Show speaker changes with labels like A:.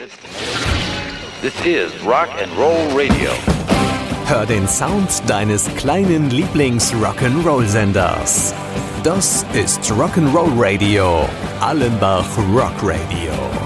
A: This is Rock and Roll Radio.
B: Hör den Sound deines kleinen Lieblings-Rock'n'Roll-Senders. Das ist Rock'n'Roll Radio, Allenbach Rock Radio.